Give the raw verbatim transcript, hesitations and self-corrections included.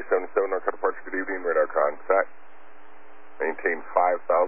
seven seven, North Departure, good evening, radar contact. Maintain five thousand.